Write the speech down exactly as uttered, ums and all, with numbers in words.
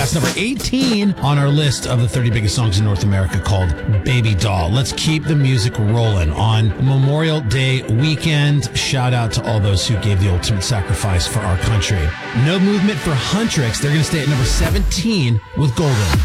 That's number eighteen on our list of the thirty biggest songs in North America, called Baby Doll. Let's keep the music rolling on Memorial Day weekend. Shout out to all those who gave the ultimate sacrifice for our country. No Movement for Huntrix. They're going to stay at number seventeen with Golden.